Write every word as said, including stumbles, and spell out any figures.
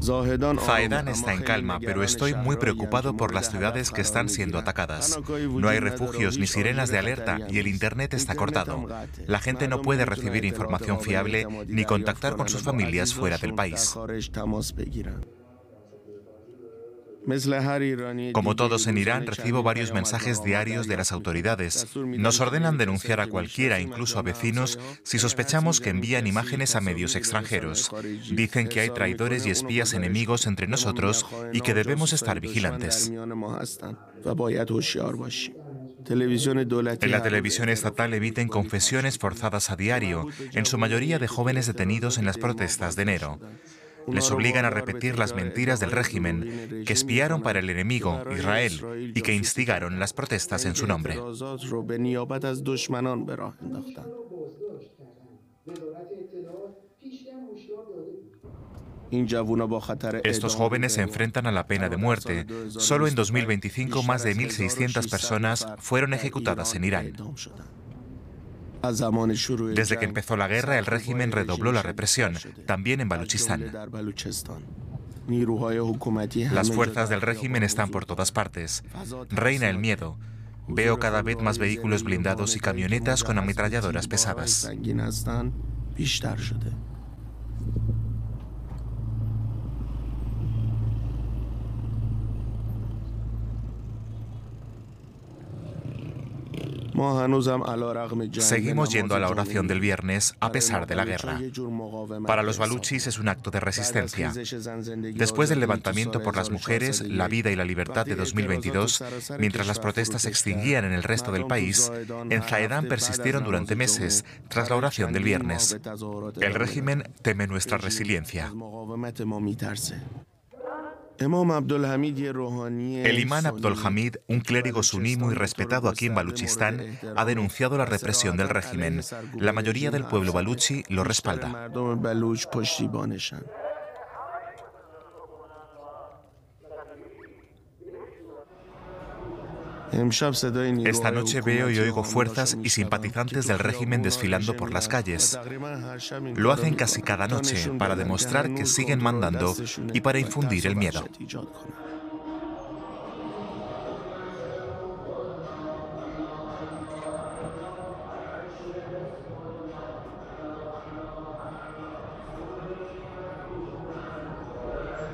Zahedan está en calma, pero estoy muy preocupado por las ciudades que están siendo atacadas. No hay refugios ni sirenas de alerta y el Internet está cortado. La gente no puede recibir información fiable ni contactar con sus familias fuera del país. Como todos en Irán, recibo varios mensajes diarios de las autoridades. Nos ordenan denunciar a cualquiera, incluso a vecinos, si sospechamos que envían imágenes a medios extranjeros. Dicen que hay traidores y espías enemigos entre nosotros y que debemos estar vigilantes. En la televisión estatal emiten confesiones forzadas a diario, en su mayoría de jóvenes detenidos en las protestas de enero. Les obligan a repetir las mentiras del régimen, que espiaron para el enemigo, Israel, y que instigaron las protestas en su nombre. Estos jóvenes se enfrentan a la pena de muerte. Solo en dos mil veinticinco, más de mil seiscientas personas fueron ejecutadas en Irán. Desde que empezó la guerra, el régimen redobló la represión, también en Baluchistán. Las fuerzas del régimen están por todas partes. Reina el miedo. Veo cada vez más vehículos blindados y camionetas con ametralladoras pesadas. Seguimos yendo a la oración del viernes a pesar de la guerra. Para los baluchis es un acto de resistencia. Después del levantamiento por las mujeres, la vida y la libertad de dos mil veintidós, mientras las protestas se extinguían en el resto del país, en Zahedan persistieron durante meses tras la oración del viernes. El régimen teme nuestra resiliencia. El imán Abdol Hamid, un clérigo suní muy respetado aquí en Baluchistán, ha denunciado la represión del régimen. La mayoría del pueblo baluchi lo respalda. Esta noche veo y oigo fuerzas y simpatizantes del régimen desfilando por las calles. Lo hacen casi cada noche para demostrar que siguen mandando y para infundir el miedo.